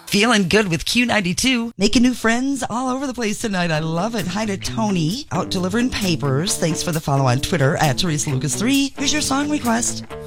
Feeling good with Q92. Making new friends all over the place tonight. I love it. Hi to Tony, out delivering papers. Thanks for the follow on Twitter at Teresa Lucas 3. Here's your song request.